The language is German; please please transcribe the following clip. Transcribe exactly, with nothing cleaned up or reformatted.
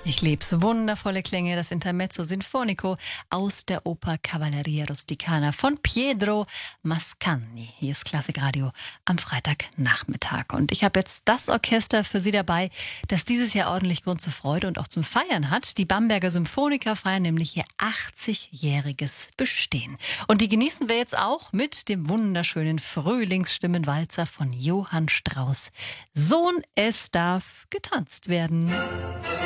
Ich lieb's. Wundervolle Klänge, das Intermezzo Sinfonico aus der Oper Cavalleria Rusticana von Pietro Mascagni. Hier ist Klassikradio am Freitagnachmittag. Und ich habe jetzt das Orchester für Sie dabei, das dieses Jahr ordentlich Grund zur Freude und auch zum Feiern hat. Die Bamberger Symphoniker feiern nämlich ihr achtzigjähriges Bestehen. Und die genießen wir jetzt auch mit dem wunderschönen Frühlingsstimmenwalzer von Johann Strauss. Sohn, es darf getanzt werden.